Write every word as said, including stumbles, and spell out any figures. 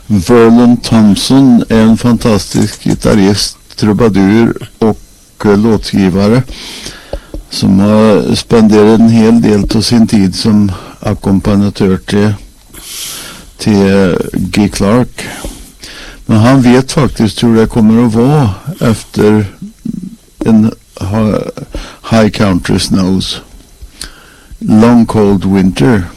Verlon Thompson är en fantastisk gitarrist, trubadur och uh, låtskrivare som har spenderat en hel del av sin tid som ackompanjatör till, till uh, Guy Clark. Men han vet faktiskt hur det kommer att vara efter en uh, High Country Snows, Long Cold Winter.